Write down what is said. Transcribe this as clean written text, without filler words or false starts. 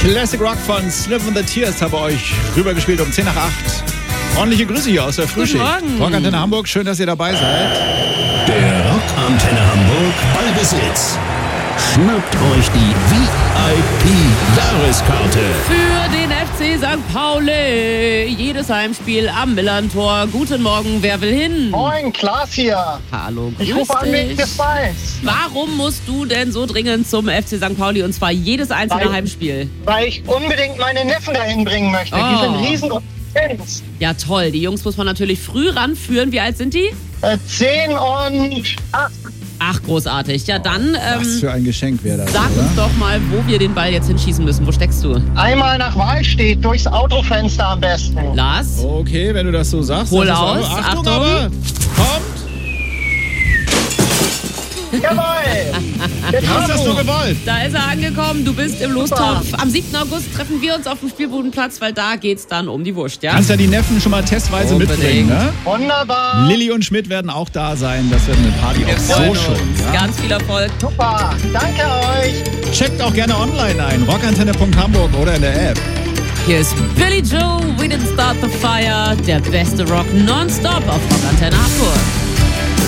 Classic Rock von Sniff and the Tears habe euch rübergespielt um 10 nach 8. Ordentliche Grüße hier aus der Frühschicht. Guten Morgen. Rockantenne Hamburg, schön, dass ihr dabei seid. Der Rockantenne Hamburg Ballbesitz. Schnappt euch die VIP-Jahreskarte. Für den FC St. Pauli. Jedes Heimspiel am Millantor. Guten Morgen, wer will hin? Moin, Klaas hier. Hallo, grüß Ich rufe an wegen dich. des Balls, Warum musst du denn so dringend zum FC St. Pauli und zwar jedes einzelne Heimspiel? weil ich unbedingt meine Neffen dahin bringen möchte. Die sind riesengroße Fans. Ja toll, die Jungs muss man natürlich früh ranführen. Wie alt sind die? 10 und 8. Ach, großartig. Ja dann, Was für ein Geschenk wäre das, sag oder? uns doch mal, wo wir den Ball jetzt hinschießen müssen. Wo steckst du? Einmal nach Wahlstedt, durchs Autofenster am besten. Lars? Okay, wenn du das so sagst. Hol das ist aus, auch- Achtung. aber. Kommt. Jawohl. Du hast das so gewollt. Da ist er angekommen, du bist im Lostopf. Am 7. August treffen wir uns auf dem Spielbudenplatz, weil da geht's dann um die Wurst, ja? Kannst ja die Neffen schon mal testweise Unbedingt. mitbringen, ne? Wunderbar. Lilly und Schmidt werden auch da sein. Das wird eine Party auf so freuen schon. uns. Ja? Ganz viel Erfolg. Super. Danke euch. Checkt auch gerne online ein. Rockantenne.hamburg oder in der App. Hier ist Billy Joe, We Didn't Start the Fire, der beste Rock nonstop auf Rockantenne Hamburg.